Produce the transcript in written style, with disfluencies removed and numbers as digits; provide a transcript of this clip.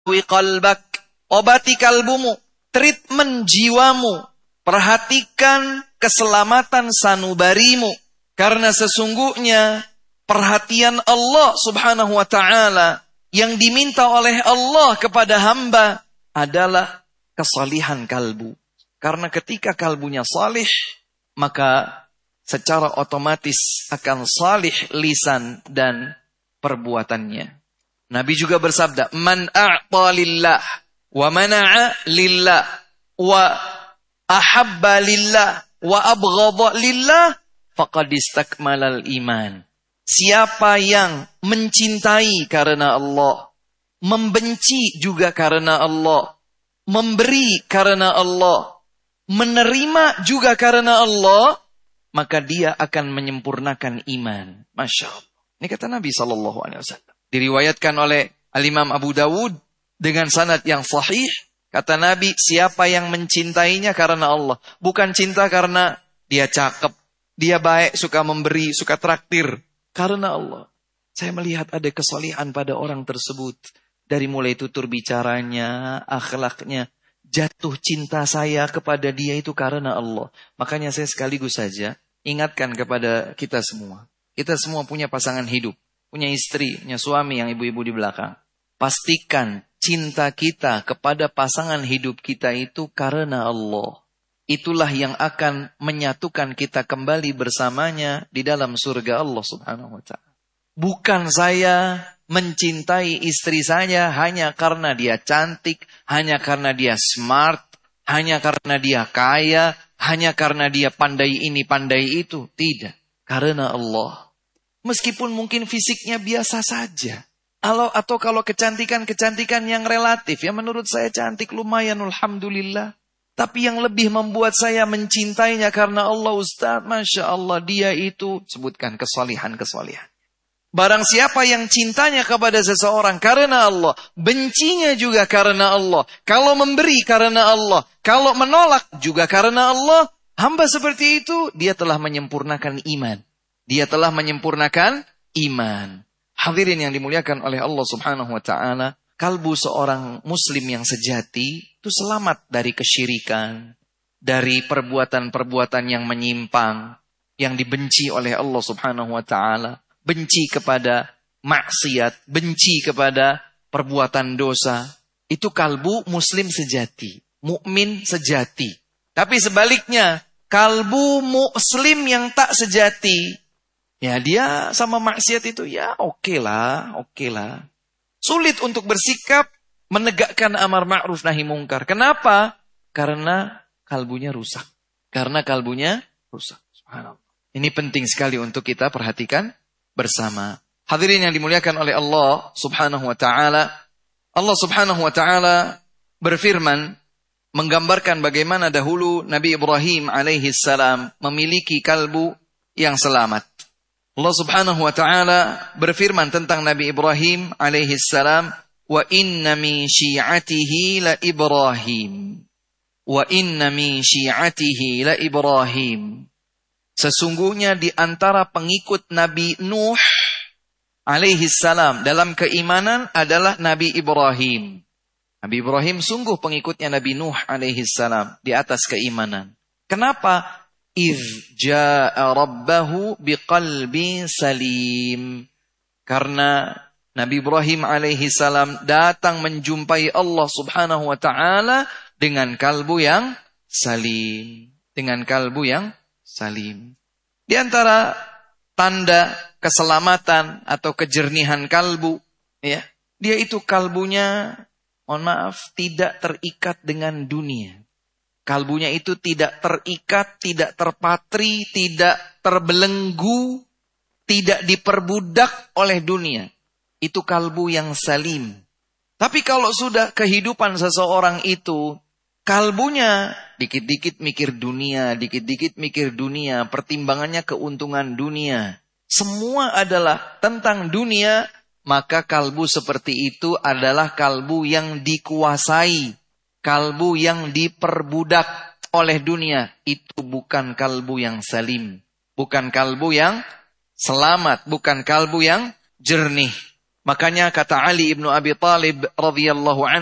qalbak. Obati kalbumu, treatment jiwamu. Perhatikan keselamatan sanubarimu. Karena sesungguhnya perhatian Allah subhanahu wa ta'ala yang diminta oleh Allah kepada hamba adalah kesalihan kalbu. Karena ketika kalbunya salih, maka secara otomatis akan salih lisan dan perbuatannya. Nabi juga bersabda, "Man a'ta lillah wa mana'a lillah wa ahabba lillah wa abghadha lillah faqad istakmalal iman." Siapa yang mencintai karena Allah, membenci juga karena Allah, memberi karena Allah, menerima juga karena Allah, maka dia akan menyempurnakan iman. Masya Allah. Ini kata Nabi SAW. Diriwayatkan oleh Al-Imam Abu Dawud dengan sanad yang sahih. Kata Nabi, siapa yang mencintainya karena Allah. Bukan cinta karena dia cakep, dia baik, suka memberi, suka traktir. Karena Allah. Saya melihat ada kesalihan pada orang tersebut. Dari mulai tutur bicaranya, akhlaknya. Jatuh cinta saya kepada dia itu karena Allah. Makanya saya sekaligus saja ingatkan kepada kita semua. Kita semua punya pasangan hidup. Punya istri, punya suami yang ibu-ibu di belakang. Pastikan cinta kita kepada pasangan hidup kita itu karena Allah. Itulah yang akan menyatukan kita kembali bersamanya di dalam surga Allah subhanahu wa ta'ala. Bukan saya mencintai istri saya hanya karena dia cantik, hanya karena dia smart, hanya karena dia kaya, hanya karena dia pandai ini, pandai itu. Tidak. Karena Allah. Meskipun mungkin fisiknya biasa saja. Atau kalau kecantikan yang relatif. Ya menurut saya cantik lumayan, alhamdulillah. Tapi yang lebih membuat saya mencintainya karena Allah, Ustaz, Masya Allah, dia itu, sebutkan kesalihan. Barang siapa yang cintanya kepada seseorang karena Allah, bencinya juga karena Allah. Kalau memberi karena Allah, kalau menolak juga karena Allah, hamba seperti itu, dia telah menyempurnakan iman. Dia telah menyempurnakan iman. Hadirin yang dimuliakan oleh Allah subhanahu wa ta'ala, kalbu seorang muslim yang sejati, itu selamat dari kesyirikan, dari perbuatan-perbuatan yang menyimpang, yang dibenci oleh Allah subhanahu wa ta'ala. Benci kepada maksiat, benci kepada perbuatan dosa. Itu kalbu muslim sejati, mukmin sejati. Tapi sebaliknya, kalbu muslim yang tak sejati, ya dia sama maksiat itu ya oke lah. Sulit untuk bersikap menegakkan amar ma'ruf nahi mungkar. Kenapa? Karena kalbunya rusak. Subhanallah. Ini penting sekali untuk kita perhatikan bersama. Hadirin yang dimuliakan oleh Allah subhanahu wa ta'ala. Allah subhanahu wa ta'ala berfirman, menggambarkan bagaimana dahulu Nabi Ibrahim alaihi salam memiliki kalbu yang selamat. Allah subhanahu wa ta'ala berfirman tentang Nabi Ibrahim alaihi salam, wa inna min syi'atihi la Ibrahim. Wa inna min syi'atihi la Ibrahim. Sesungguhnya di antara pengikut Nabi Nuh alaihi salam dalam keimanan adalah Nabi Ibrahim. Nabi Ibrahim sungguh pengikutnya Nabi Nuh alaihi salam di atas keimanan. Kenapa? Idh ja'a rabbahu biqalbin salim. Karena Nabi Ibrahim alaihi salam datang menjumpai Allah subhanahu wa ta'ala dengan kalbu yang salim. Di antara tanda keselamatan atau kejernihan kalbu, ya, dia itu kalbunya, mohon maaf, tidak terikat dengan dunia. Kalbunya itu tidak terikat, tidak terpatri, tidak terbelenggu, tidak diperbudak oleh dunia. Itu kalbu yang salim. Tapi kalau sudah kehidupan seseorang itu, kalbunya dikit-dikit mikir dunia, pertimbangannya keuntungan dunia. Semua adalah tentang dunia, maka kalbu seperti itu adalah kalbu yang dikuasai, kalbu yang diperbudak oleh dunia. Itu bukan kalbu yang salim, bukan kalbu yang selamat, bukan kalbu yang jernih. Makanya kata Ali ibnu Abi Thalib radhiyallahu anhu,